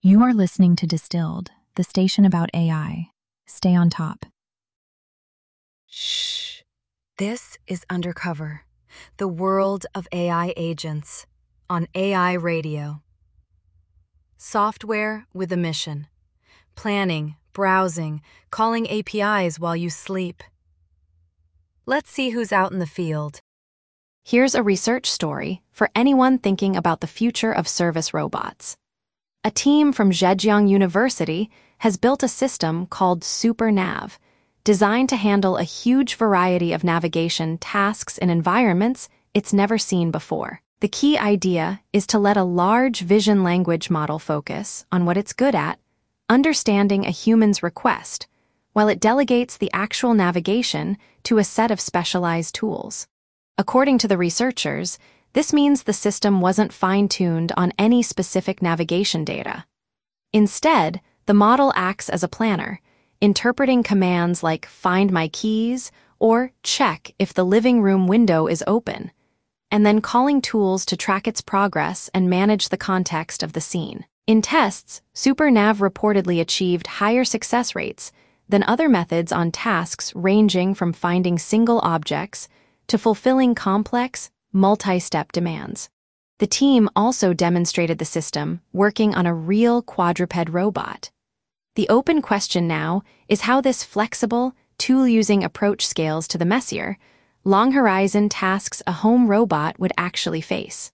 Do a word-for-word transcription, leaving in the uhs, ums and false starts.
You are listening to Distilled, the station about A I. Stay on top. Shh. This is Undercover, the world of A I agents, on A I Radio. Software with a mission. Planning, browsing, calling A P Is while you sleep. Let's see who's out in the field. Here's a research story for anyone thinking about the future of service robots. A team from Zhejiang University has built a system called SuperNav, designed to handle a huge variety of navigation tasks in environments it's never seen before. The key idea is to let a large vision language model focus on what it's good at, understanding a human's request, while it delegates the actual navigation to a set of specialized tools. According to the researchers, this means the system wasn't fine-tuned on any specific navigation data. Instead, the model acts as a planner, interpreting commands like "find my keys" or "check if the living room window is open," and then calling tools to track its progress and manage the context of the scene. In tests, SuperNav reportedly achieved higher success rates than other methods on tasks ranging from finding single objects to fulfilling complex, multi-step demands. The team also demonstrated the system working on a real quadruped robot. The open question now is how this flexible, tool-using approach scales to the messier, long-horizon tasks a home robot would actually face.